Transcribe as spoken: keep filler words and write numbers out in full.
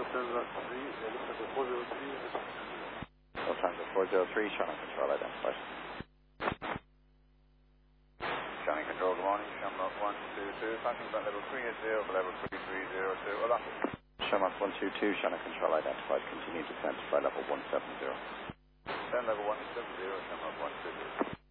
Lufthansa three, uh, Lufthansa four zero three. Lufthansa four zero three, Shannon Control identified. Shannon Control, good morning. Shamrock one two two, passing back level three eight zero for level three three zero two, along. Shamrock one two two, Shannon Control identified. Continue descent by level one seven zero. Then level one seven zero, Shamrock one two two.